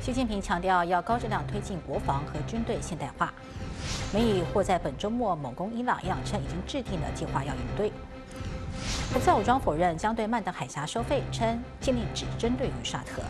习近平强调要高质量推进国防和军队现代化。美以或在本周末猛攻伊朗，伊朗称已经制定了计划要应对。胡塞武装否认将对曼德海峡收费，称禁令只针对于沙特。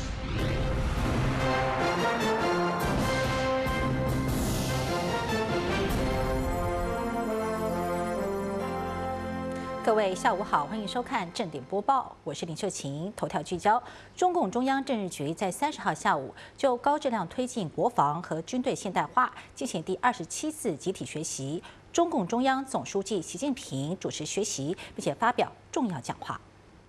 各位下午好，欢迎收看正点播报，我是林秀琴。头条聚焦：中共中央政治局在30号下午就高质量推进国防和军队现代化进行第27次集体学习。中共中央总书记习近平主持学习，并且发表重要讲话。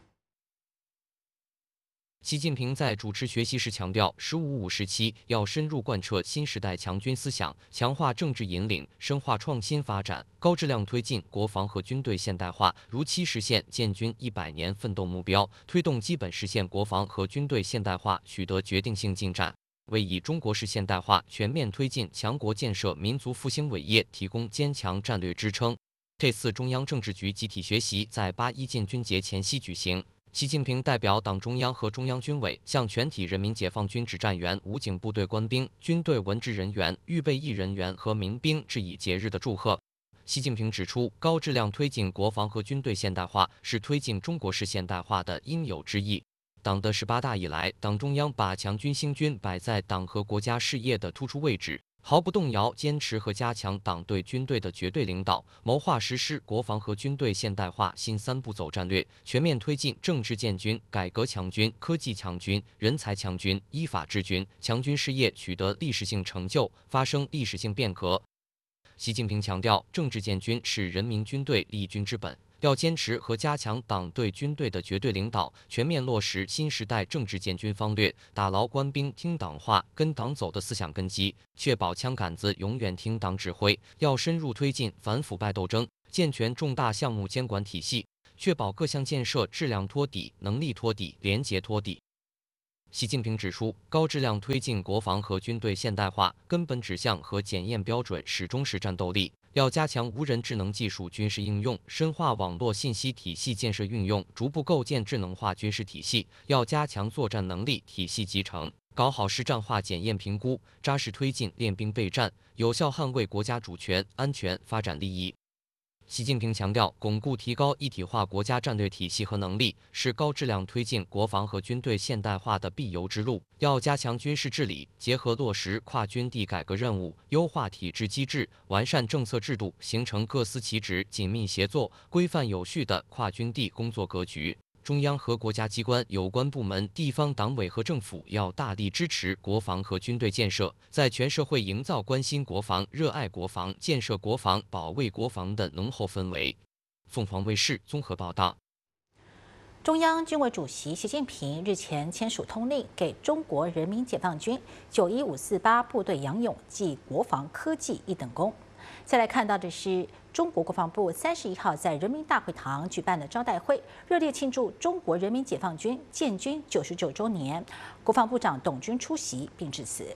习近平在主持学习时强调，“15+5”时期要深入贯彻新时代强军思想，强化政治引领，深化创新发展，高质量推进国防和军队现代化，如期实现建军100年奋斗目标，推动基本实现国防和军队现代化取得决定性进展，为以中国式现代化全面推进强国建设、民族复兴伟业提供坚强战略支撑。这次中央政治局集体学习在8·1建军节前夕举行。习近平代表党中央和中央军委向全体人民解放军指战员、武警部队官兵、军队文职人员、预备役人员和民兵致以节日的祝贺。习近平指出，高质量推进国防和军队现代化是推进中国式现代化的应有之义。党的18大以来，党中央把强军兴军摆在党和国家事业的突出位置，毫不动摇坚持和加强党对军队的绝对领导，谋划实施国防和军队现代化新3步走战略，全面推进政治建军、改革强军、科技强军、人才强军、依法治军，强军事业取得历史性成就，发生历史性变革。习近平强调，政治建军是人民军队立军之本，要坚持和加强党对军队的绝对领导，全面落实新时代政治建军方略，打牢官兵听党话、跟党走的思想根基，确保枪杆子永远听党指挥。要深入推进反腐败斗争，健全重大项目监管体系，确保各项建设质量托底、能力托底、廉洁托底。习近平指出，高质量推进国防和军队现代化根本指向和检验标准始终是战斗力。要加强无人智能技术军事应用，深化网络信息体系建设运用，逐步构建智能化军事体系。要加强作战能力体系集成，搞好实战化检验评估，扎实推进练兵备战，有效捍卫国家主权、安全、发展利益。习近平强调，巩固提高一体化国家战略体系和能力，是高质量推进国防和军队现代化的必由之路。要加强军事治理，结合落实跨军地改革任务，优化体制机制，完善政策制度，形成各司其职、紧密协作、规范有序的跨军地工作格局。中央和国家机关有关部门、地方党委和政府要大力支持国防和军队建设，在全社会营造关心国防、热爱国防、建设国防、保卫国防的浓厚氛围。凤凰卫视综合报道。 中央军委主席习近平日前签署通令，给中国人民解放军91548部队杨勇记国防科技一等功。再来看到的是，中国国防部31号在人民大会堂举办了招待会，热烈庆祝中国人民解放军建军99周年。国防部长董军出席并致辞。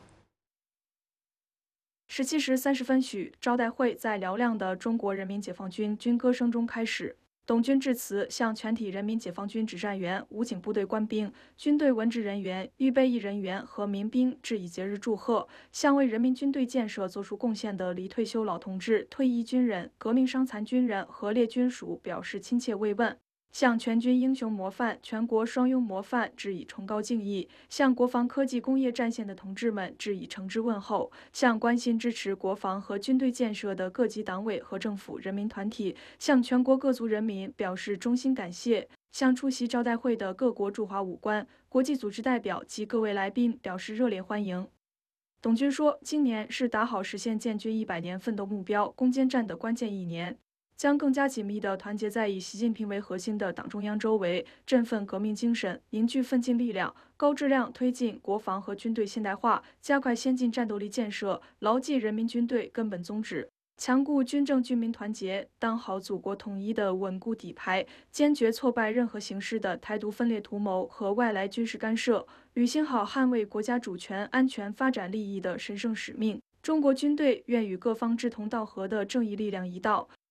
17时30分许，招待会在嘹亮的中国人民解放军军歌声中开始。董军致辞，向全体人民解放军指战员、武警部队官兵、军队文职人员、预备役人员和民兵致以节日祝贺，向为人民军队建设作出贡献的离退休老同志、退役军人、革命伤残军人和列军属表示亲切慰问。向全军英雄模范、全国双拥模范致以崇高敬意，向国防科技工业战线的同志们致以诚挚问候，向关心支持国防和军队建设的各级党委和政府人民团体，向全国各族人民表示衷心感谢，向出席招待会的各国驻华武官、国际组织代表及各位来宾表示热烈欢迎。董军说，今年是打好实现建军100年奋斗目标攻坚战的关键一年。将更加紧密地团结在以习近平为核心的党中央周围，振奋革命精神，凝聚奋进力量，高质量推进国防和军队现代化，加快先进战斗力建设，牢记人民军队根本宗旨，强固军政军民团结，当好祖国统一的稳固底牌，坚决挫败任何形式的台独分裂图谋和外来军事干涉，履行好捍卫国家主权、安全、发展利益的神圣使命。中国军队愿与各方志同道合的正义力量一道，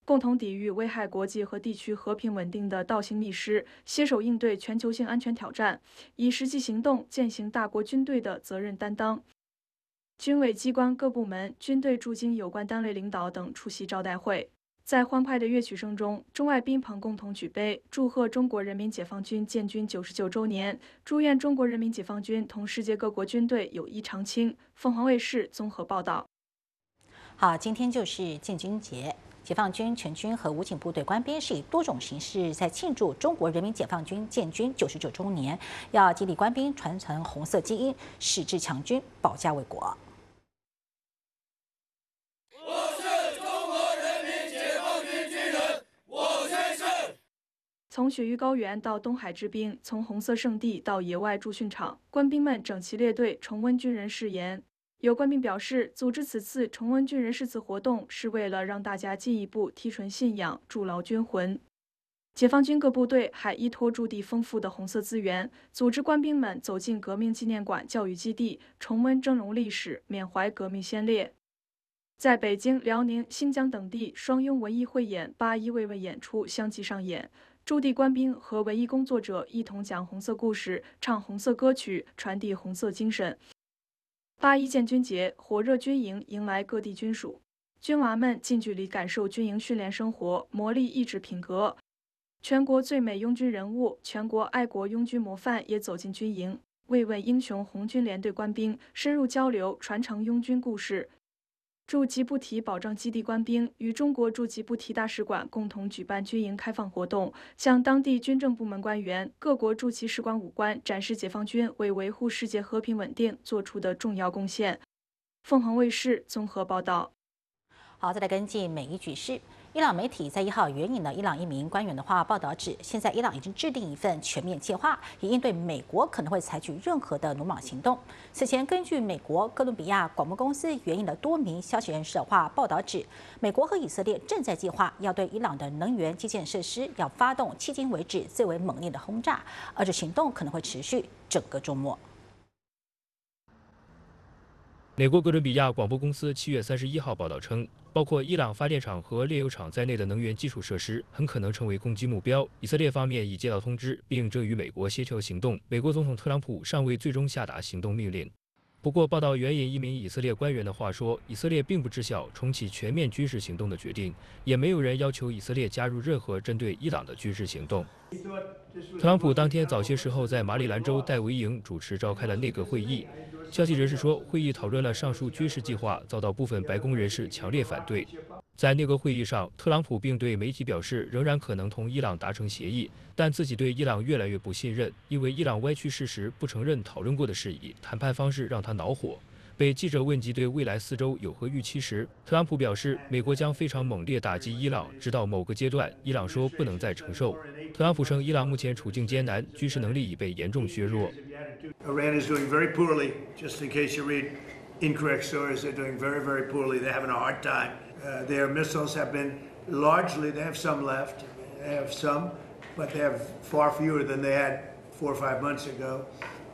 共同抵御危害国际和地区和平稳定的倒行逆施，携手应对全球性安全挑战，以实际行动践行大国军队的责任担当。军委机关各部门、军队驻京有关单位领导等出席招待会。在欢快的乐曲声中，中外宾朋共同举杯，祝贺中国人民解放军建军99周年，祝愿中国人民解放军同世界各国军队友谊长青。凤凰卫视综合报道。 好，今天就是建军节。解放军全军和武警部队官兵是以多种形式在庆祝中国人民解放军建军99周年，要激励官兵传承红色基因，矢志强军，保家卫国。 我是中国人民解放军军人，我宣誓。 从雪域高原到东海之滨，从红色圣地到野外驻训场，官兵们整齐列队，重温军人誓言。有官兵表示，组织此次重温军人誓词活动，是为了让大家进一步提纯信仰，筑牢军魂。解放军各部队还依托驻地丰富的红色资源，组织官兵们走进革命纪念馆教育基地，重温峥嵘历史，缅怀革命先烈。在北京、辽宁、新疆等地，双拥文艺汇演、8·1慰问演出相继上演。驻地官兵和文艺工作者一同讲红色故事，唱红色歌曲，传递红色精神。8·1建军节，火热军营迎来各地军属，军娃们近距离感受军营训练生活，磨砺意志品格。全国最美拥军人物、全国爱国拥军模范也走进军营，慰问英雄红军连队官兵，深入交流，传承拥军故事。驻吉布提保障基地官兵与中国驻吉布提大使馆共同举办军营开放活动，向当地军政部门官员、各国驻其使馆武官展示解放军为维护世界和平稳定做出的重要贡献。凤凰卫视综合报道。 好，再来跟进美伊局势。伊朗媒体在1号援引了伊朗一名官员的话，报道指，现在伊朗已经制定一份全面计划，以应对美国可能会采取任何的鲁莽行动。此前，根据美国哥伦比亚广播公司援引了多名消息人士的话，报道指，美国和以色列正在计划要对伊朗的能源基建设施要发动迄今为止最为猛烈的轰炸，而这行动可能会持续整个周末。 美国哥伦比亚广播公司7月31号报道称，包括伊朗发电厂和炼油厂在内的能源基础设施很可能成为攻击目标。以色列方面已接到通知，并正与美国协调行动。美国总统特朗普尚未最终下达行动命令。不过，报道援引一名以色列官员的话说，以色列并不知晓重启全面军事行动的决定，也没有人要求以色列加入任何针对伊朗的军事行动。特朗普当天早些时候在马里兰州戴维营主持召开了内阁会议。消息人士说，会议讨论了上述军事计划，遭到部分白宫人士强烈反对。在内阁会议上，特朗普并对媒体表示，仍然可能同伊朗达成协议，但自己对伊朗越来越不信任，因为伊朗歪曲事实，不承认讨论过的事宜，谈判方式让他恼火。被记者问及对未来4周有何预期时，特朗普表示，美国将非常猛烈打击伊朗，直到某个阶段，伊朗说不能再承受。特朗普称，伊朗目前处境艰难，军事能力已被严重削弱。 Iran is doing very poorly. Just in case you read incorrect stories, they're doing very, very poorly. They're having a hard time. Their missiles have been largely, they have some left. They have some, but they have far fewer than they had 4 or 5 months ago.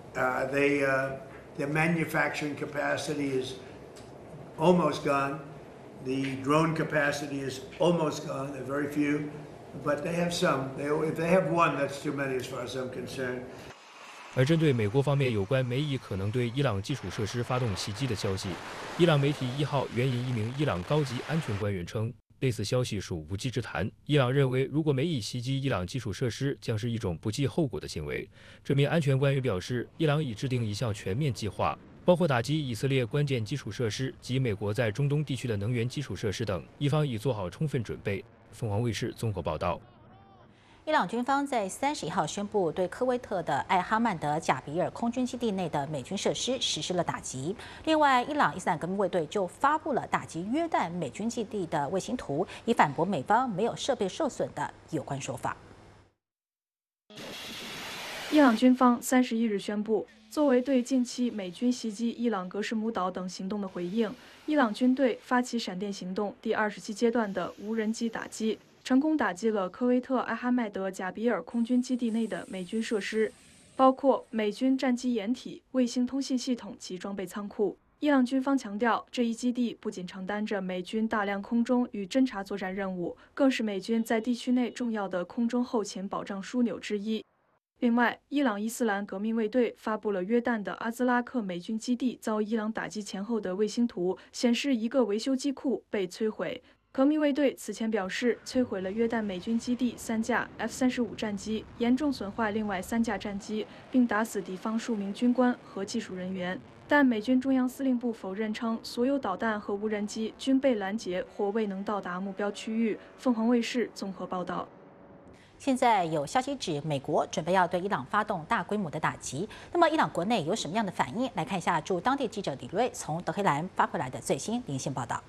Their manufacturing capacity is almost gone. The drone capacity is almost gone. There are very few, but they have some. If they have one, that's too many as far as I'm concerned. 而针对美国方面有关美以可能对伊朗基础设施发动袭击的消息，伊朗媒体1号援引一名伊朗高级安全官员称，类似消息属无稽之谈。伊朗认为，如果美以袭击伊朗基础设施，将是一种不计后果的行为。这名安全官员表示，伊朗已制定一项全面计划，包括打击以色列关键基础设施及美国在中东地区的能源基础设施等，伊方已做好充分准备。凤凰卫视综合报道。 伊朗军方在31号宣布，对科威特的艾哈曼德贾比尔空军基地内的美军设施实施了打击。另外，伊朗伊斯兰革命卫队就发布了打击约旦美军基地的卫星图，以反驳美方没有设备受损的有关说法。 伊朗军方31日宣布，作为对近期美军袭击伊朗格什姆岛等行动的回应，伊朗军队发起闪电行动第27阶段的无人机打击。成功打击了科威特艾哈迈德贾比尔空军基地内的美军设施，包括美军战机掩体、卫星通信系统及装备仓库。 伊朗军方强调，这一基地不仅承担着美军大量空中与侦察作战任务，更是美军在地区内重要的空中后勤保障枢纽之一。另外，伊朗伊斯兰革命卫队发布了约旦的阿兹拉克美军基地遭伊朗打击前后的卫星图，显示一个维修机库被摧毁。革命卫队此前表示，摧毁了约旦美军基地3架 F-35战机，严重损坏另外3架战机，并打死敌方数名军官和技术人员。但美军中央司令部否认称，所有导弹和无人机均被拦截或未能到达目标区域。凤凰卫视综合报道。 现在有消息指，美国准备要对伊朗发动大规模的打击。那么，伊朗国内有什么样的反应？来看一下驻当地记者李瑞从德黑兰发回来的最新连线报道。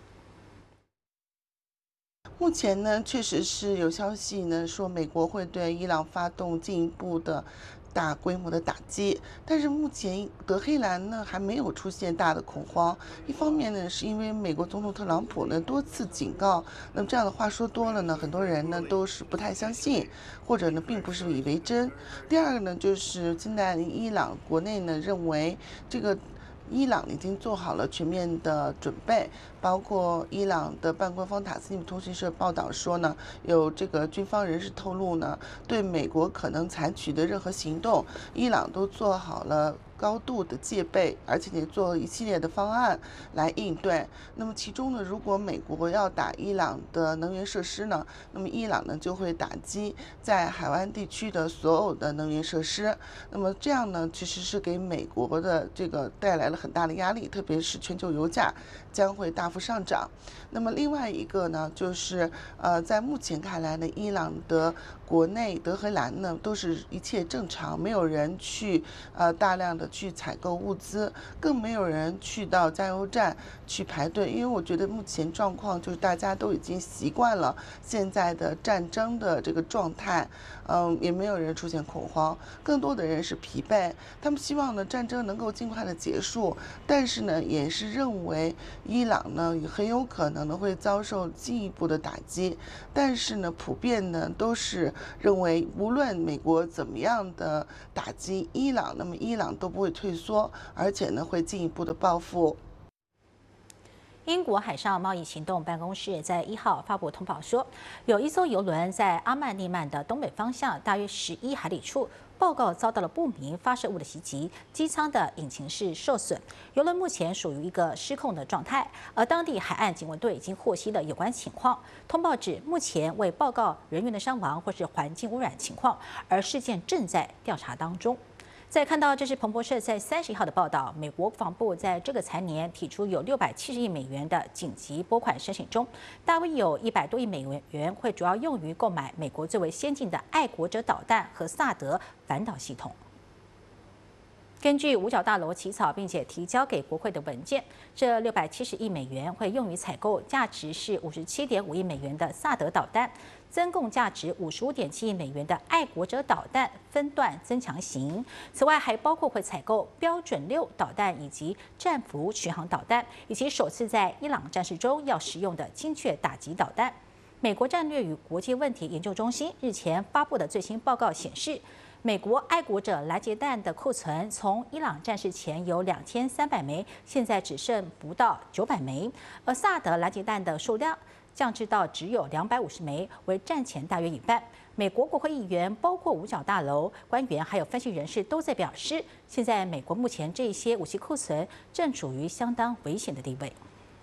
目前呢，确实是有消息呢说美国会对伊朗发动进一步的大规模的打击，但是目前德黑兰呢还没有出现大的恐慌。一方面呢，是因为美国总统特朗普呢多次警告，那么这样的话说多了呢，很多人呢都是不太相信，或者呢并不是以为真。第二个呢，就是现在伊朗国内呢认为这个伊朗已经做好了全面的准备，包括伊朗的半官方塔斯尼姆通讯社报道说呢，有这个军方人士透露呢，对美国可能采取的任何行动，伊朗都做好了高度的戒备，而且也做一系列的方案来应对。那么其中呢，如果美国要打伊朗的能源设施呢，那么伊朗呢就会打击在海湾地区的所有的能源设施。那么这样呢，其实是给美国的这个带来了很大的压力，特别是全球油价将会大幅上涨。那么另外一个呢，就是在目前看来呢，伊朗的国内德黑兰呢都是一切正常，没有人去大量的去采购物资，更没有人去到加油站去排队，因为我觉得目前状况就是大家都已经习惯了现在的战争的这个状态，也没有人出现恐慌，更多的人是疲惫，他们希望呢战争能够尽快的结束，但是呢也是认为伊朗呢也很有可能呢会遭受进一步的打击，但是呢普遍呢都是认为无论美国怎么样的打击伊朗，那么伊朗都不会退缩，而且呢会进一步的报复。 英国海上贸易行动办公室在1号发布通报说，有一艘邮轮在阿曼利曼的东北方向大约11海里处，报告遭到了不明发射物的袭击，机舱的引擎室受损，邮轮目前属于一个失控的状态，而当地海岸警卫队已经获悉了有关情况。通报指，目前未报告人员的伤亡或是环境污染情况，而事件正在调查当中。再看到，这是彭博社在31号的报道，美国国防部在这个财年提出有670亿美元的紧急拨款申请中，大约有100多亿美元会主要用于购买美国最为先进的爱国者导弹和萨德反导系统。根据五角大楼起草并且提交给国会的文件，这670亿美元会用于采购价值是57.5亿美元的萨德导弹，增购价值55.7亿美元的爱国者导弹分段增强型。此外，还包括会采购标准6导弹以及战斧巡航导弹，以及首次在伊朗战事中要使用的精确打击导弹。美国战略与国际问题研究中心日前发布的最新报告显示，美国爱国者拦截弹的库存从伊朗战事前有2300枚，现在只剩不到900枚，而萨德拦截弹的数量降至到只有250枚，为战前大约一半。美国国会议员，包括五角大楼官员，还有分析人士都在表示，现在美国目前这些武器库存正处于相当危险的地位。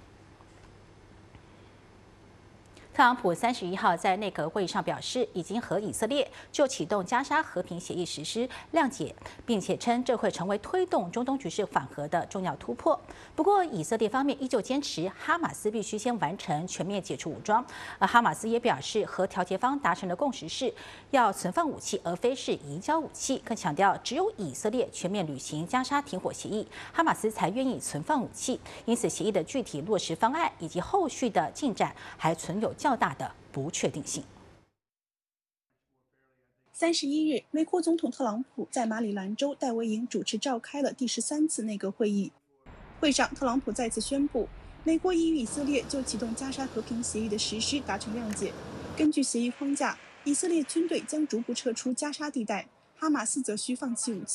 特朗普31号在内阁会议上表示，已经和以色列就启动加沙和平协议实施谅解，并且称这会成为推动中东局势缓和的重要突破。不过，以色列方面依旧坚持哈马斯必须先完成全面解除武装，而哈马斯也表示和调解方达成的共识是要存放武器，而非是移交武器，更强调只有以色列全面履行加沙停火协议，哈马斯才愿意存放武器。因此，协议的具体落实方案以及后续的进展还存有较大的不确定性。 31日，美国总统特朗普在马里兰州戴维营主持召开了第13次内阁会议。会上，特朗普再次宣布，美国已与以色列就启动加沙和平协议的实施达成谅解。根据协议框架，以色列军队将逐步撤出加沙地带，哈马斯则需放弃武器。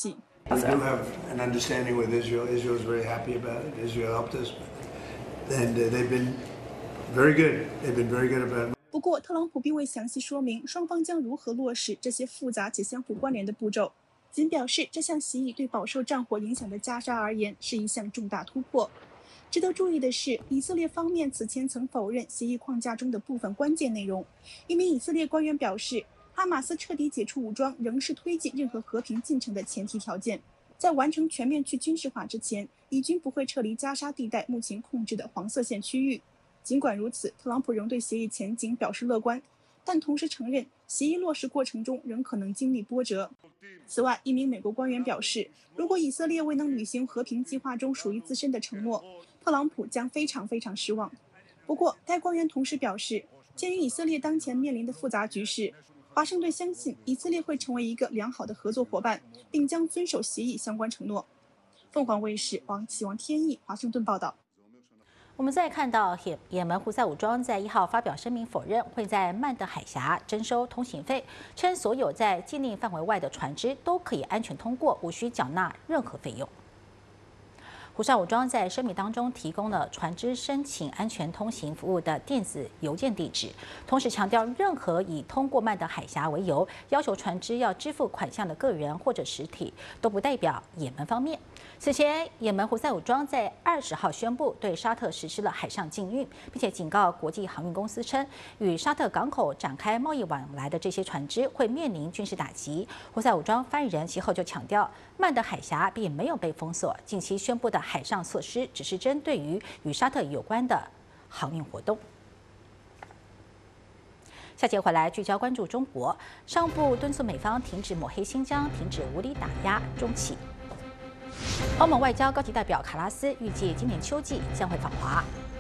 We do have an understanding with Israel. Israel is very happy about it. Israel helped us, and they've been very good. They've been very good about it. 不过，特朗普并未详细说明双方将如何落实这些复杂且相互关联的步骤，仅表示这项协议对饱受战火影响的加沙而言是一项重大突破。值得注意的是，以色列方面此前曾否认协议框架中的部分关键内容。一名以色列官员表示，哈马斯彻底解除武装仍是推进任何和平进程的前提条件。在完成全面去军事化之前，以军不会撤离加沙地带目前控制的黄色线区域。尽管如此，特朗普仍对协议前景表示乐观，但同时承认协议落实过程中仍可能经历波折。此外，一名美国官员表示，如果以色列未能履行和平计划中属于自身的承诺，特朗普将非常失望。不过，该官员同时表示，鉴于以色列当前面临的复杂局势，华盛顿相信以色列会成为一个良好的合作伙伴，并将遵守协议相关承诺。凤凰卫视王启王天意华盛顿报道。 我们再看到，也门胡塞武装在1号发表声明否认会在曼德海峡征收通行费，称所有在禁令范围外的船只都可以安全通过，无需缴纳任何费用。胡塞武装在声明当中提供了船只申请安全通行服务的电子邮件地址，同时强调，任何以通过曼德海峡为由要求船只要支付款项的个人或者实体，都不代表也门方面。此前，也门胡塞武装在20号宣布对沙特实施了海上禁运，并且警告国际航运公司称，与沙特港口展开贸易往来的这些船只会面临军事打击。胡塞武装发言人其后就强调，曼德海峡并没有被封锁，近期宣布的海上措施只是针对于与沙特有关的航运活动。下节回来聚焦关注中国，商务部敦促美方停止抹黑新疆，停止无理打压中企。欧盟外交高级代表卡拉斯预计今年秋季将会访华。